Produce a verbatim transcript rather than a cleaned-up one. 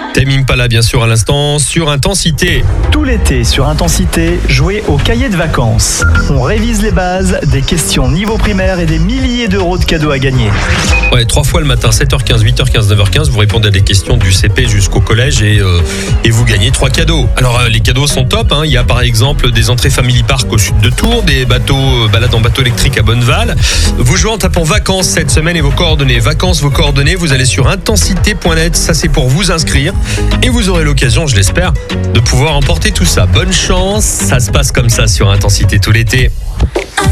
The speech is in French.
Tame Impala, bien sûr, à l'instant, sur Intensité. Tout l'été sur Intensité, jouez au cahier de vacances. On révise les bases, des questions niveau primaire et des milliers d'euros de cadeaux à gagner. Ouais, trois fois le matin, sept heures quinze, huit heures quinze, neuf heures quinze, vous répondez à des questions du C P jusqu'au collège et, euh, et vous gagnez trois cadeaux. Alors, euh, les cadeaux sont top, hein. Il y a par exemple des entrées Family Park au sud de Tours, des bateaux, euh, balades en bateau électrique à Bonneval. Vous jouez en tapant vacances cette semaine et vos coordonnées. Vacances, vos coordonnées, vous allez sur intensité point net, ça c'est pour vous inscrire. Et vous aurez l'occasion, je l'espère, de pouvoir emporter tout ça. Bonne chance, ça se passe comme ça sur Intensité tout l'été.